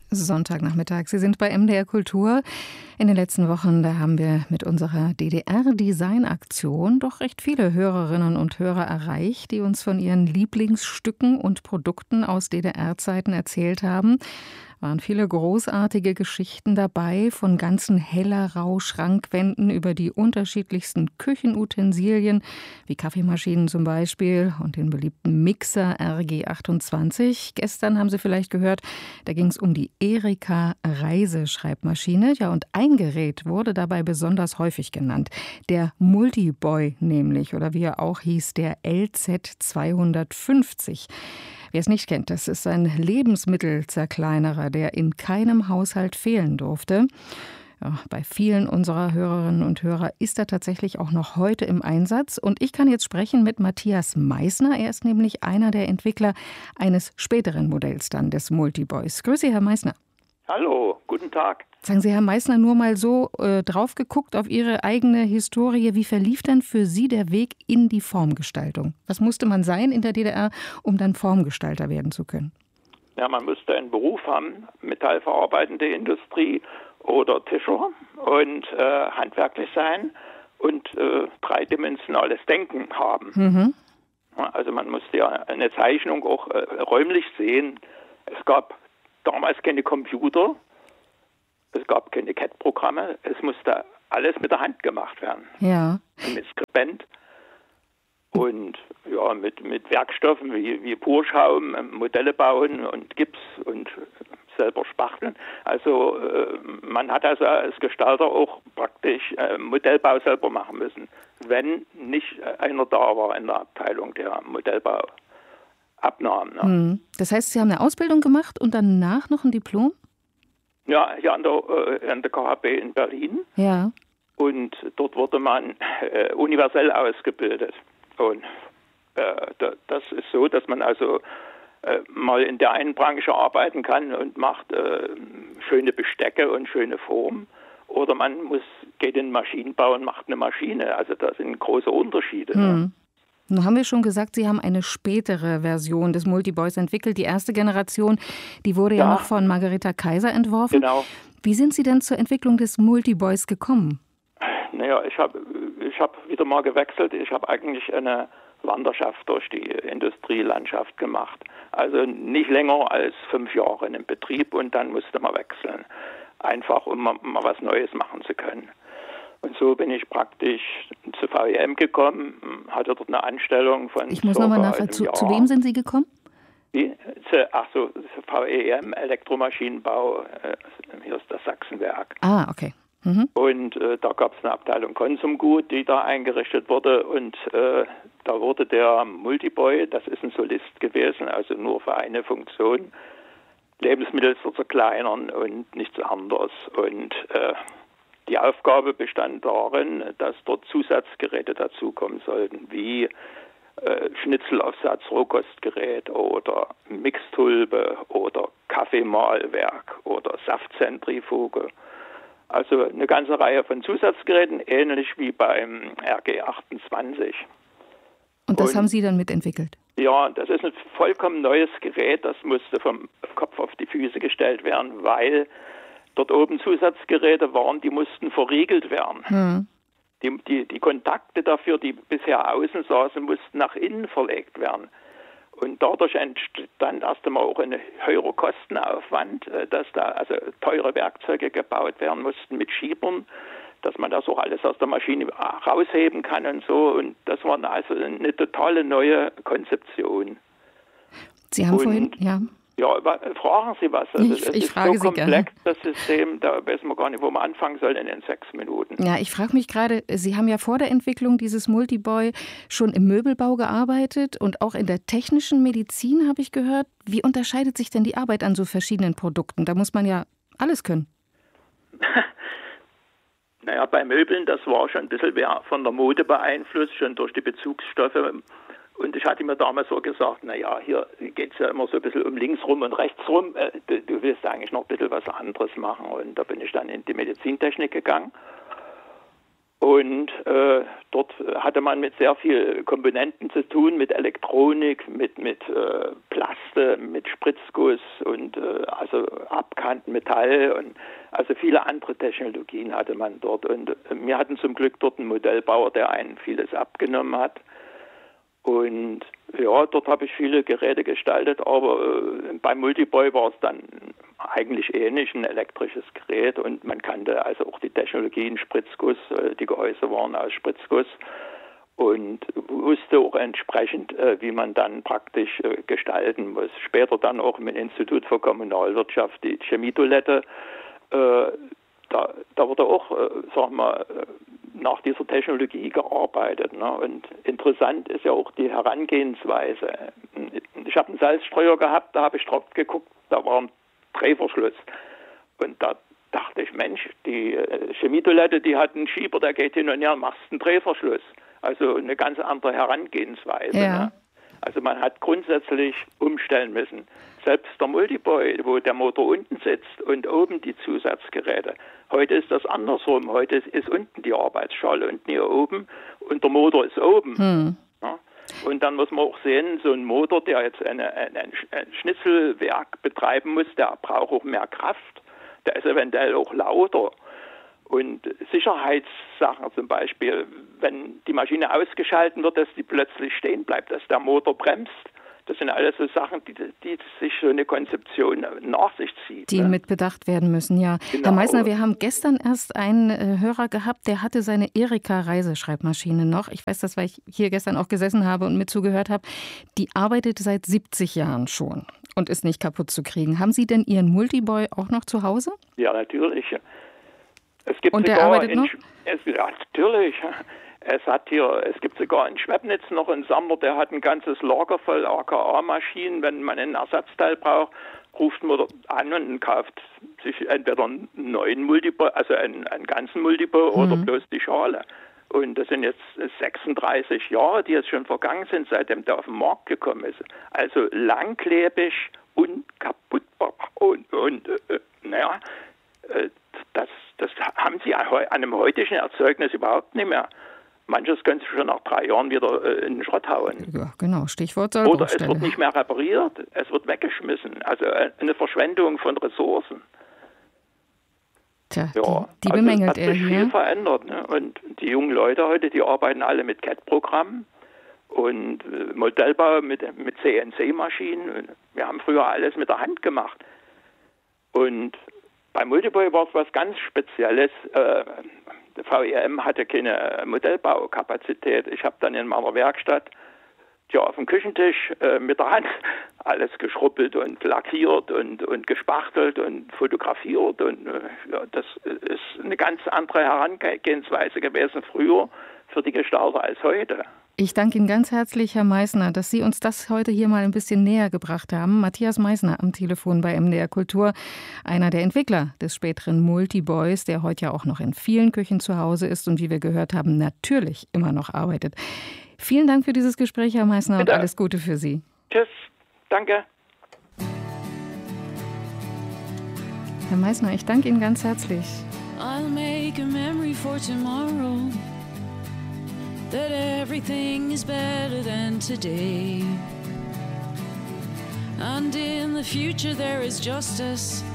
Sonntagnachmittag. Sie sind bei MDR Kultur. In den letzten Wochen, da haben wir mit unserer DDR-Design-Aktion doch recht viele Hörerinnen und Hörer erreicht, die uns von ihren Lieblingsstücken und Produkten aus DDR-Zeiten erzählt haben. Waren viele großartige Geschichten dabei, von ganzen Hellerau-Schrankwänden über die unterschiedlichsten Küchenutensilien, wie Kaffeemaschinen zum Beispiel und den beliebten Mixer RG28. Gestern haben Sie vielleicht gehört, da ging es um die Erika Reiseschreibmaschine. Ja, und ein Gerät wurde dabei besonders häufig genannt. Der Multiboy nämlich, oder wie er auch hieß, der LZ250. Wer es nicht kennt, das ist ein Lebensmittelzerkleinerer, der in keinem Haushalt fehlen durfte. Ja, bei vielen unserer Hörerinnen und Hörer ist er tatsächlich auch noch heute im Einsatz. Und ich kann jetzt sprechen mit Matthias Meissner. Er ist nämlich einer der Entwickler eines späteren Modells dann des Multiboys. Grüße Sie, Herr Meissner. Hallo, guten Tag. Sagen Sie, Herr Meissner, nur mal so drauf geguckt auf Ihre eigene Historie. Wie verlief denn für Sie der Weg in die Formgestaltung? Was musste man sein in der DDR, um dann Formgestalter werden zu können? Ja, man musste einen Beruf haben, metallverarbeitende Industrie oder Tischer und handwerklich sein und dreidimensionales Denken haben. Mhm. Also man musste ja eine Zeichnung auch räumlich sehen. Es gab damals keine Computer, es gab keine CAD-Programme, es musste alles mit der Hand gemacht werden. Ja. Mit Skripent und ja, mit Werkstoffen wie Purschaum, Modelle bauen und Gips und selber spachteln. Also man hat also als Gestalter auch praktisch Modellbau selber machen müssen, wenn nicht einer da war in der Abteilung, der Modellbau abnahm. Ne? Das heißt, Sie haben eine Ausbildung gemacht und danach noch ein Diplom? Ja, hier an der KHB in Berlin. Ja. Und dort wurde man universell ausgebildet. Und das ist so, dass man also mal in der einen Branche arbeiten kann und macht schöne Bestecke und schöne Formen. Oder man geht in den Maschinenbau und macht eine Maschine. Also da sind große Unterschiede. Ne? Nun haben wir schon gesagt, Sie haben eine spätere Version des Multiboys entwickelt. Die erste Generation, die wurde ja noch von Margareta Kaiser entworfen. Genau. Wie sind Sie denn zur Entwicklung des Multiboys gekommen? Naja, ich hab wieder mal gewechselt. Ich habe eigentlich eine Wanderschaft durch die Industrielandschaft gemacht. Also nicht länger als 5 Jahre in Betrieb und dann musste man wechseln. Einfach, um mal was Neues machen zu können. Und so bin ich praktisch zu VEM gekommen, hatte dort eine Anstellung von Ich muss nochmal nachfragen, zu wem sind Sie gekommen? Wie? Zu VEM, Elektromaschinenbau, hier ist das Sachsenwerk. Ah, okay. Mhm. Und da gab es eine Abteilung Konsumgut, die da eingerichtet wurde und da wurde der Multiboy, das ist ein Solist gewesen, also nur für eine Funktion, Lebensmittel zu zerkleinern und nichts anderes. Und die Aufgabe bestand darin, dass dort Zusatzgeräte dazukommen sollten, wie Schnitzelaufsatz, Rohkostgerät oder Mixtulpe oder Kaffeemahlwerk oder Saftzentrifuge. Also eine ganze Reihe von Zusatzgeräten, ähnlich wie beim RG28. Und das haben Sie dann mitentwickelt? Ja, das ist ein vollkommen neues Gerät, das musste vom Kopf auf die Füße gestellt werden, weil dort oben Zusatzgeräte waren, die mussten verriegelt werden. Die Kontakte dafür, die bisher außen saßen, mussten nach innen verlegt werden. Und dadurch entstand erst einmal auch ein höherer Kostenaufwand, dass da also teure Werkzeuge gebaut werden mussten mit Schiebern, dass man das auch alles aus der Maschine rausheben kann und so. Und das war also eine totale neue Konzeption. Sie haben vorhin, ja. Ja, fragen Sie was. Also ich frage Sie gerne. Das System, da wissen wir gar nicht, wo wir anfangen sollen in den 6 Minuten. Ja, ich frage mich gerade, Sie haben ja vor der Entwicklung dieses Multiboy schon im Möbelbau gearbeitet und auch in der technischen Medizin, habe ich gehört. Wie unterscheidet sich denn die Arbeit an so verschiedenen Produkten? Da muss man ja alles können. Naja, bei Möbeln, das war schon ein bisschen von der Mode beeinflusst, schon durch die Bezugsstoffe. Und ich hatte mir damals so gesagt, naja, hier geht es ja immer so ein bisschen um links rum und rechts rum. Du willst eigentlich noch ein bisschen was anderes machen. Und da bin ich dann in die Medizintechnik gegangen Und dort hatte man mit sehr vielen Komponenten zu tun, mit Elektronik, mit Plaste, mit Spritzguss und also abkanten Metall und also viele andere Technologien hatte man dort. Und wir hatten zum Glück dort einen Modellbauer, der einen vieles abgenommen hat. Und ja, dort habe ich viele Geräte gestaltet, aber beim Multiboy war es dann eigentlich ähnlich, ein elektrisches Gerät und man kannte also auch die Technologien Spritzguss, die Gehäuse waren aus Spritzguss und wusste auch entsprechend, wie man dann praktisch gestalten muss. Später dann auch im Institut für Kommunalwirtschaft die Chemietoilette, da wurde auch, sag mal, nach dieser Technologie gearbeitet. Ne? Und interessant ist ja auch die Herangehensweise. Ich habe einen Salzstreuer gehabt, da habe ich drauf geguckt, da war ein Drehverschluss. Und da dachte ich, Mensch, die Chemietoilette, die hat einen Schieber, der geht hin und her, machst einen Drehverschluss. Also eine ganz andere Herangehensweise. Ja. Ne? Also man hat grundsätzlich umstellen müssen. Selbst der Multiboy, wo der Motor unten sitzt und oben die Zusatzgeräte. Heute ist das andersrum. Heute ist unten die Arbeitsschale und hier oben und der Motor ist oben. Ja? Und dann muss man auch sehen, so ein Motor, der jetzt ein Schnitzelwerk betreiben muss, der braucht auch mehr Kraft. Der ist eventuell auch lauter. Und Sicherheitssachen zum Beispiel, wenn die Maschine ausgeschaltet wird, dass die plötzlich stehen bleibt, dass der Motor bremst. Das sind alles so Sachen, die sich so eine Konzeption nach sich zieht. Die mit bedacht werden müssen, ja. Genau. Herr Meissner, wir haben gestern erst einen Hörer gehabt, der hatte seine Erika-Reiseschreibmaschine noch. Ich weiß das, weil ich hier gestern auch gesessen habe und mit zugehört habe. Die arbeitet seit 70 Jahren schon und ist nicht kaputt zu kriegen. Haben Sie denn Ihren Multiboy auch noch zu Hause? Ja, natürlich. Es gibt und der arbeitet noch? Ja, natürlich. Es gibt sogar in Schwebnitz noch einen Sammler, der hat ein ganzes Lager voll AKA-Maschinen. Wenn man einen Ersatzteil braucht, ruft man dort an und kauft sich entweder einen neuen Multiboy, also einen ganzen Multiboy oder bloß die Schale. Und das sind jetzt 36 Jahre, die jetzt schon vergangen sind, seitdem der auf den Markt gekommen ist. Also langlebig, unkaputtbar und naja, das haben sie an einem heutigen Erzeugnis überhaupt nicht mehr. Manches können sie schon nach 3 Jahren wieder in den Schrott hauen. Ja, genau, Stichwort Sollbruchstelle. Oder es wird nicht mehr repariert, es wird weggeschmissen. Also eine Verschwendung von Ressourcen. Tja, ja, die bemängelt er hier. Es hat sich viel verändert. Ne? Und die jungen Leute heute, die arbeiten alle mit CAD-Programmen und Modellbau mit CNC-Maschinen. Wir haben früher alles mit der Hand gemacht. Und beim Multiboy war es was ganz Spezielles. Der VEM hatte keine Modellbaukapazität. Ich habe dann in meiner Werkstatt auf dem Küchentisch mit der Hand alles geschrubbelt und lackiert und gespachtelt und fotografiert. Und das ist eine ganz andere Herangehensweise gewesen früher für die Gestalter als heute. Ich danke Ihnen ganz herzlich, Herr Meissner, dass Sie uns das heute hier mal ein bisschen näher gebracht haben. Matthias Meissner am Telefon bei MDR Kultur, einer der Entwickler des späteren Multiboys, der heute ja auch noch in vielen Küchen zu Hause ist und wie wir gehört haben, natürlich immer noch arbeitet. Vielen Dank für dieses Gespräch, Herr Meissner, Bitte. Und alles Gute für Sie. Tschüss, danke. Herr Meissner, ich danke Ihnen ganz herzlich. I'll make a memory for tomorrow. That everything is better than today. And in the future there is justice